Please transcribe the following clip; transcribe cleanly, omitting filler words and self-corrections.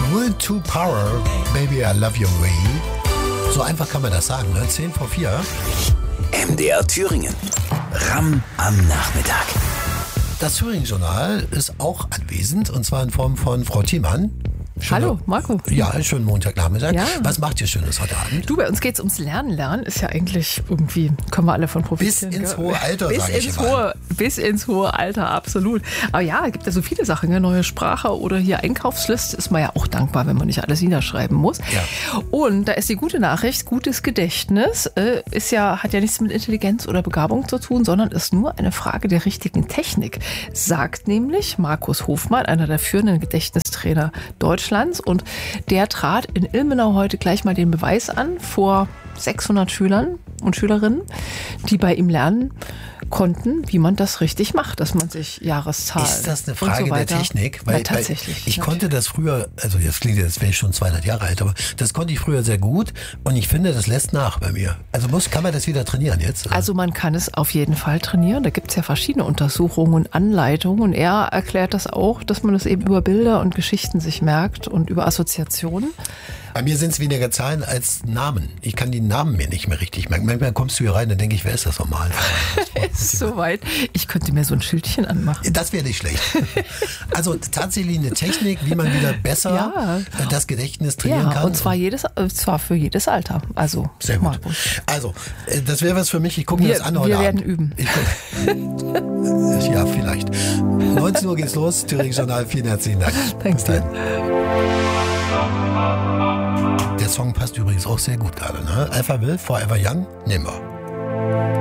Will to Power, Baby I Love Your Way. So einfach kann man das sagen, ne? 3:10. MDR Thüringen. Ram am Nachmittag. Das Thüringen-Journal ist auch anwesend, und zwar in Form von Frau Thiemann. Hallo, Marco. Ja, schönen Montagnachmittag. Ja. Was macht ihr Schönes heute Abend? Du, bei uns geht's ums Lernen. Lernen ist ja eigentlich irgendwie, können wir alle von profitieren. Bis ins hohe Alter, sag ich mal. Bis ins hohe Alter, absolut. Aber ja, es gibt ja so viele Sachen, ne? Neue Sprache oder hier Einkaufsliste, ist man ja auch dankbar, wenn man nicht alles niederschreiben muss. Ja. Und da ist die gute Nachricht, gutes Gedächtnis hat ja nichts mit Intelligenz oder Begabung zu tun, sondern ist nur eine Frage der richtigen Technik, sagt nämlich Markus Hofmann, einer der führenden Gedächtnistrainer Deutschlands. Und der trat in Ilmenau heute gleich mal den Beweis an vor 600 Schülern und Schülerinnen, die bei ihm lernen konnten, wie man das richtig macht, dass man sich Jahreszahlen Ist das eine Frage der Technik? Weil tatsächlich. Ich konnte das früher, also jetzt klingt jetzt, wäre ich schon 200 Jahre alt, aber das konnte ich früher sehr gut und ich finde, das lässt nach bei mir. Also kann man das wieder trainieren jetzt? Also man kann es auf jeden Fall trainieren. Da gibt es ja verschiedene Untersuchungen und Anleitungen und er erklärt das auch, dass man das eben über Bilder und Geschichten sich merkt und über Assoziationen. Bei mir sind es weniger Zahlen als Namen. Ich kann die Namen mir nicht mehr richtig merken. Manchmal kommst du hier rein, dann denke ich, wer ist das nochmal? Ist soweit. Ich könnte mir so ein Schildchen anmachen. Das wäre nicht schlecht. Also tatsächlich eine Technik, wie man wieder besser das Gedächtnis trainieren kann. Und zwar für jedes Alter. Also sehr gut. Markus. Also, das wäre was für mich. Ich gucke mir das an heute Wir Abend. werden üben. Ja, vielleicht. 19 Uhr geht's los. Thüringen-Journal. Vielen herzlichen Dank. Danke. Der Song passt übrigens auch sehr gut gerade. Ne? Alpha Will, Forever Young, nehmen wir.